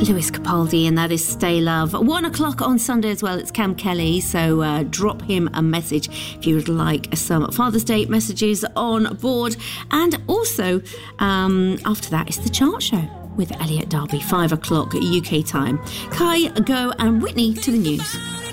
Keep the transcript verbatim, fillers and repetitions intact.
Lewis Capaldi, and that is Stay Love. One o'clock on Sunday as well, it's Cam Kelly, so uh, drop him a message if you would like some Father's Day messages on board. And also, um, after that, it's the Chart Show with Elliot Darby, five o'clock U K time. Kai, Go and Whitney to the news.